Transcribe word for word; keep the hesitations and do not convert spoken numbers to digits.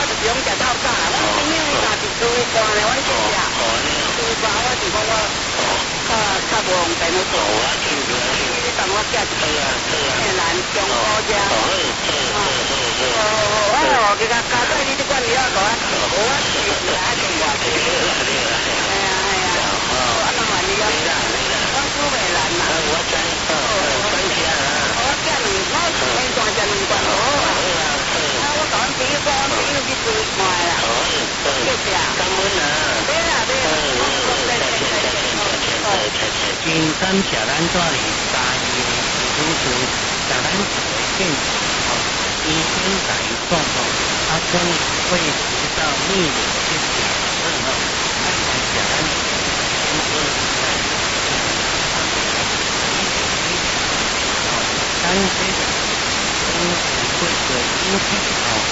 就是拢食到早，阮朋友伊若是住一半咧，阮去食。住一半我是讲我较较无用电去做。你当我寄一个越南中国只。哦哦哦，哦，其实加在你这管理啊，我我是来中国去。哎呀哎呀，啊那嘛你要，我住越南嘛。我转哦，转去啊。我寄两，我现在寄两罐好啊。啊，我甲阮朋友讲，阮朋友去住一半啦。谢谢啊。感恩啊。对啦对啦。再见再见。真感谢咱这里嘉义的主持，在咱这个现场哦，已经在状况，啊，将会直到秘鲁去讲课哦，咱感谢咱全国在咱这个中国会的音。